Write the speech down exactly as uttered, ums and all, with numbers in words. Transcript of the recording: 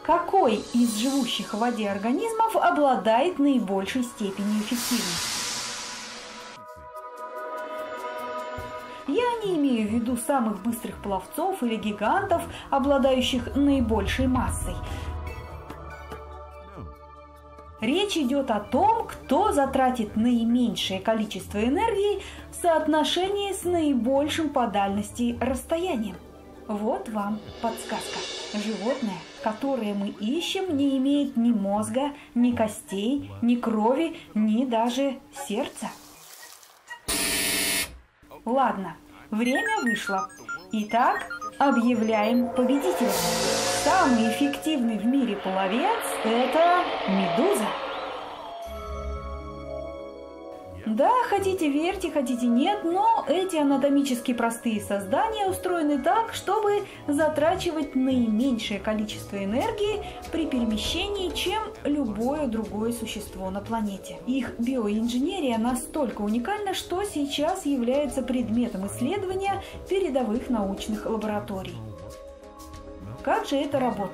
Какой из живущих в воде организмов обладает наибольшей степенью эффективности? Я не имею в виду самых быстрых пловцов или гигантов, обладающих наибольшей массой. Речь идет о том, кто затратит наименьшее количество энергии в соотношении с наибольшим по дальности расстоянием. Вот вам подсказка. Животное, которое мы ищем, не имеет ни мозга, ни костей, ни крови, ни даже сердца. Ладно, время вышло. Итак, объявляем победителя. Самый эффективный в мире пловец – это медуза. Да, хотите верьте, хотите нет, но эти анатомически простые создания устроены так, чтобы затрачивать наименьшее количество энергии при перемещении, чем любое другое существо на планете. Их биоинженерия настолько уникальна, что сейчас является предметом исследования передовых научных лабораторий. Как же это работает?